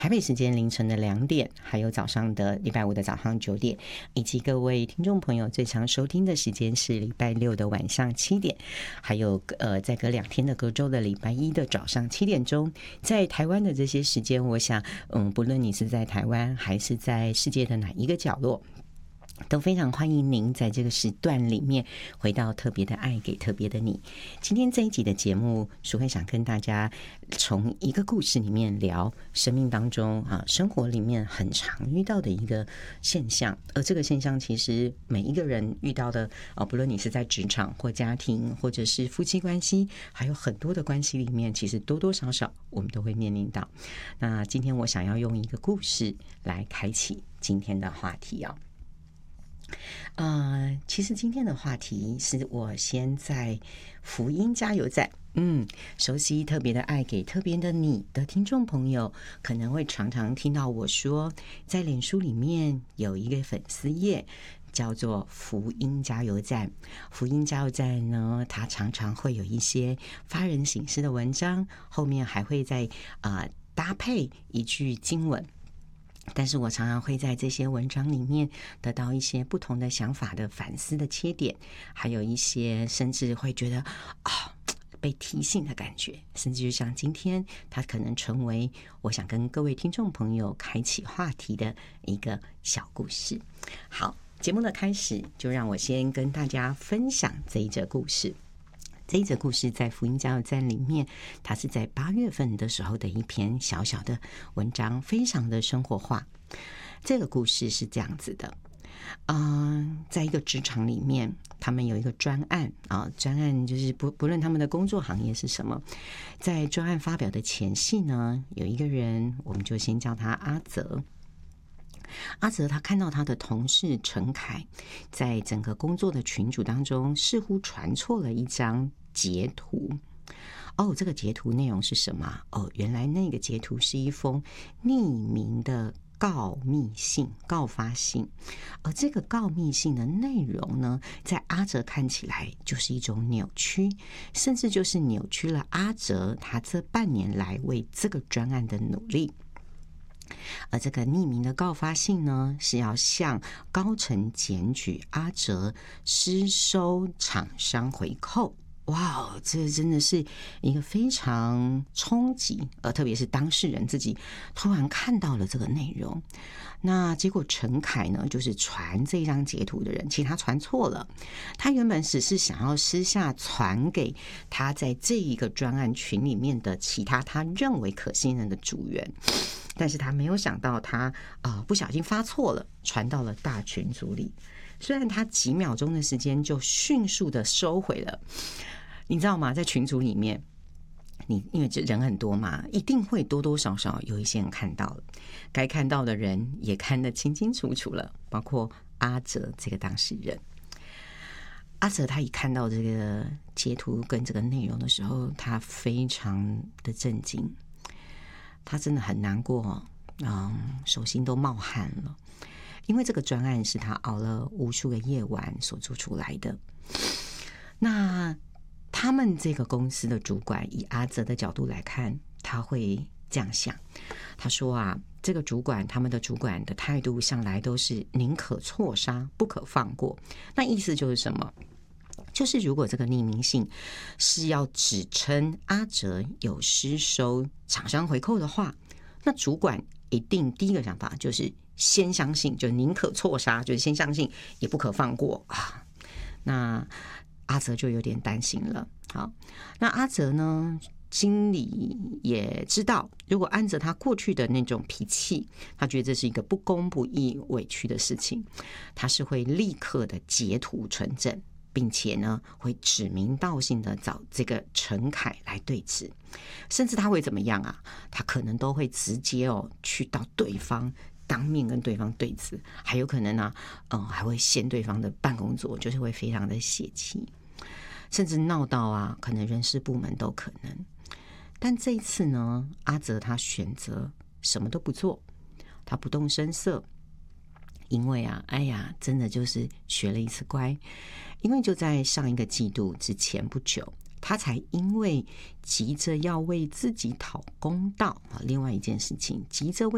台北时间凌晨的2点，还有早上的礼拜五的早上9点，以及各位听众朋友最常收听的时间是礼拜六的晚上7点，还有再隔2天的隔周的礼拜一的早上7点钟，在台湾的这些时间，我想不论你是在台湾还是在世界的哪一个角落，都非常欢迎您在这个时段里面回到特别的爱给特别的你。今天这一集的节目，淑慧想跟大家从一个故事里面聊生命当中生活里面很常遇到的一个现象，而这个现象其实每一个人遇到的不论你是在职场或家庭或者是夫妻关系，还有很多的关系里面，其实多多少少我们都会面临到。那今天我想要用一个故事来开启今天的话题其实今天的话题是我先在福音加油站，熟悉特别的爱给特别的你的听众朋友，可能会常常听到我说，在脸书里面有一个粉丝页叫做福音加油站。福音加油站呢，它常常会有一些发人省思的文章，后面还会再搭配一句经文。但是我常常会在这些文章里面得到一些不同的想法的反思的切点，还有一些甚至会觉得被提醒的感觉，甚至就像今天它可能成为我想跟各位听众朋友开启话题的一个小故事。好，节目的开始就让我先跟大家分享这一则故事。这一则故事在福音加油站里面，它是在8月份的时候的一篇小小的文章，非常的生活化。这个故事是这样子的，在一个职场里面，他们有一个专案专案就是不论他们的工作行业是什么，在专案发表的前夕呢，有一个人，我们就先叫他阿泽。阿泽他看到他的同事陈凯在整个工作的群组当中似乎传错了一张截图。这个截图内容是什么？原来那个截图是一封匿名的告发信，而这个告密信的内容呢，在阿泽看起来就是一种扭曲，甚至就是扭曲了阿泽他这半年来为这个专案的努力。而这个匿名的告发信呢，是要向高层检举阿泽失收厂商回扣。哇，这真的是一个非常冲击，特别是当事人自己突然看到了这个内容。那结果陈凯呢，就是传这张截图的人，其实他传错了，他原本只是想要私下传给他在这一个专案群里面的其他他认为可信任的组员，但是他没有想到他不小心发错了，传到了大群组里。虽然他几秒钟的时间就迅速的收回了，你知道吗？在群组里面，因为人很多嘛，一定会多多少少有一些人看到了，该看到的人也看得清清楚楚了，包括阿泽这个当事人。阿泽他一看到这个截图跟这个内容的时候，他非常的震惊，他真的很难过，手心都冒汗了，因为这个专案是他熬了无数个夜晚所做出来的。那他们这个公司的主管以阿泽的角度来看，他会这样想，他说这个他们的主管的态度向来都是宁可错杀不可放过。那意思就是什么？就是如果这个匿名信是要指称阿泽有失收厂商回扣的话，那主管一定第一个想法就是先相信，就宁可错杀，就是先相信也不可放过那阿泽就有点担心了。好，那阿泽呢，心里也知道，如果按着他过去的那种脾气，他觉得这是一个不公不义委屈的事情，他是会立刻的截图存证，并且呢会指名道姓的找这个陈凯来对质，甚至他会怎么样他可能都会直接去到对方当面跟对方对峙，还有可能还会掀对方的办公桌，就是会非常的血气，甚至闹到可能人事部门都可能。但这一次呢，阿泽他选择什么都不做，他不动声色，因为真的就是学了一次乖。因为就在上一个季度之前不久，他才因为急着要为自己讨公道另外一件事情，急着为